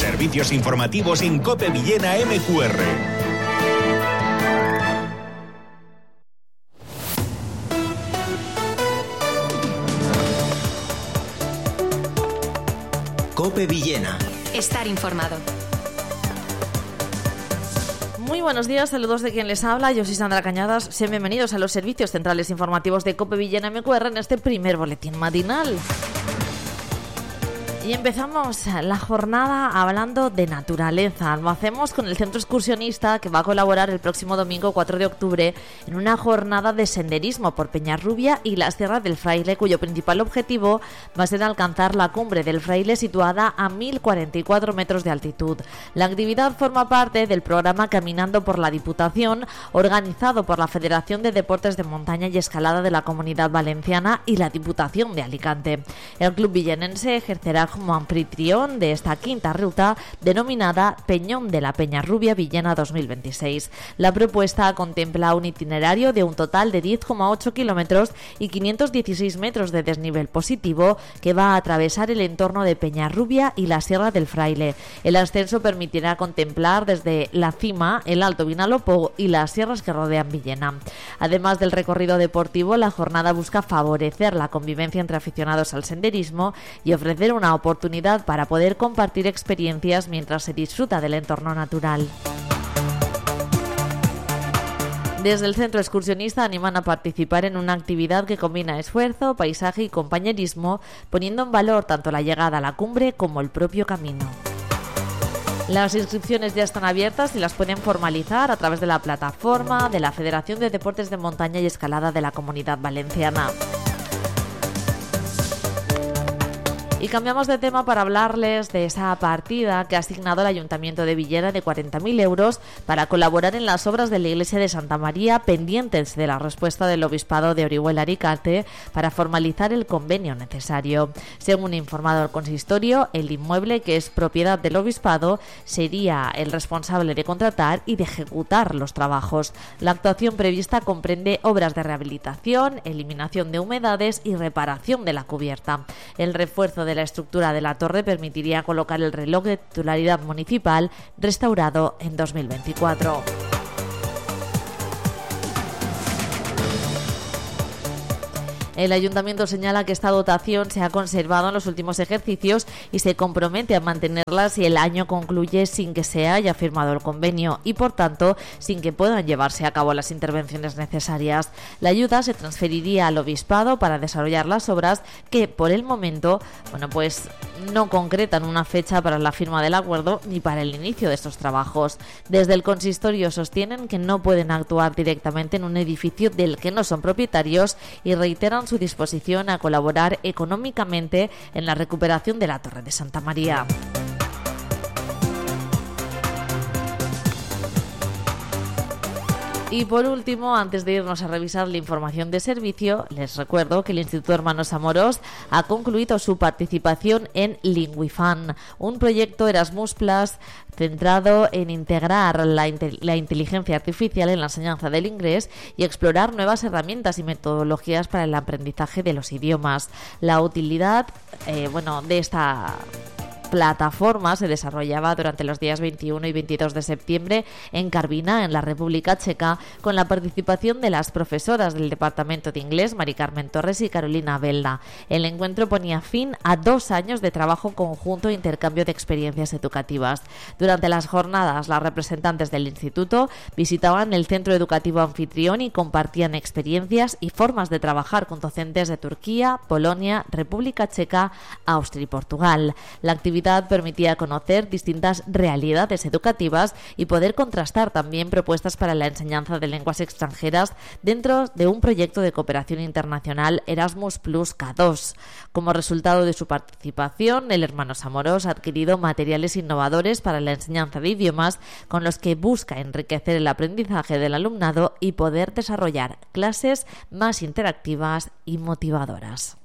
Servicios informativos en COPE Villena MQR. COPE Villena. Estar informado. Muy buenos días, saludos de quien les habla, yo soy Sandra Cañadas. Sean bienvenidos a los servicios centrales informativos de COPE Villena MQR en este primer boletín matinal. Y empezamos la jornada hablando de naturaleza. Lo hacemos con el Centro Excursionista, que va a colaborar el próximo domingo 4 de octubre en una jornada de senderismo por Peñarrubia y la Sierra del Fraile, cuyo principal objetivo va a ser alcanzar la cumbre del Fraile situada a 1044 metros de altitud. La actividad forma parte del programa Caminando por la Diputación, organizado por la Federación de Deportes de Montaña y Escalada de la Comunidad Valenciana y la Diputación de Alicante. El club villenense ejercerá como anfitrión de esta quinta ruta denominada Peñón de la Peñarrubia Villena 2026. La propuesta contempla un itinerario de un total de 10,8 kilómetros y 516 metros de desnivel positivo que va a atravesar el entorno de Peñarrubia y la Sierra del Fraile. El ascenso permitirá contemplar desde la cima el Alto Vinalopó y las sierras que rodean Villena. Además del recorrido deportivo, la jornada busca favorecer la convivencia entre aficionados al senderismo y ofrecer una oportunidad para poder compartir experiencias mientras se disfruta del entorno natural. Desde el Centro Excursionista animan a participar en una actividad que combina esfuerzo, paisaje y compañerismo, poniendo en valor tanto la llegada a la cumbre como el propio camino. Las inscripciones ya están abiertas y las pueden formalizar a través de la plataforma de la Federación de Deportes de Montaña y Escalada de la Comunidad Valenciana. Y cambiamos de tema para hablarles de esa partida que ha asignado el Ayuntamiento de Villena de 40.000 euros para colaborar en las obras de la Iglesia de Santa María, pendientes de la respuesta del Obispado de Orihuela-Aricarte para formalizar el convenio necesario. Según informado el consistorio, el inmueble, que es propiedad del Obispado, sería el responsable de contratar y de ejecutar los trabajos. La actuación prevista comprende obras de rehabilitación, eliminación de humedades y reparación de la cubierta. El refuerzo de la estructura de la torre permitiría colocar el reloj de titularidad municipal restaurado en 2024. El Ayuntamiento señala que esta dotación se ha conservado en los últimos ejercicios y se compromete a mantenerla si el año concluye sin que se haya firmado el convenio y, por tanto, sin que puedan llevarse a cabo las intervenciones necesarias. La ayuda se transferiría al Obispado para desarrollar las obras que, por el momento, no concretan una fecha para la firma del acuerdo ni para el inicio de estos trabajos. Desde el consistorio sostienen que no pueden actuar directamente en un edificio del que no son propietarios y reiteran su disposición a colaborar económicamente en la recuperación de la Torre de Santa María. Y por último, antes de irnos a revisar la información de servicio, les recuerdo que el Instituto Hermanos Amorós ha concluido su participación en Linguifan, un proyecto Erasmus Plus centrado en integrar la inteligencia artificial en la enseñanza del inglés y explorar nuevas herramientas y metodologías para el aprendizaje de los idiomas. La utilidad de esta plataforma se desarrollaba durante los días 21 y 22 de septiembre en Karviná, en la República Checa, con la participación de las profesoras del Departamento de Inglés, Mari Carmen Torres y Carolina Belda. El encuentro ponía fin a 2 años de trabajo conjunto e intercambio de experiencias educativas. Durante las jornadas, las representantes del instituto visitaban el centro educativo anfitrión y compartían experiencias y formas de trabajar con docentes de Turquía, Polonia, República Checa, Austria y Portugal. La actividad permitía conocer distintas realidades educativas y poder contrastar también propuestas para la enseñanza de lenguas extranjeras dentro de un proyecto de cooperación internacional Erasmus Plus K2. Como resultado de su participación, el Hermanos Amorós ha adquirido materiales innovadores para la enseñanza de idiomas con los que busca enriquecer el aprendizaje del alumnado y poder desarrollar clases más interactivas y motivadoras.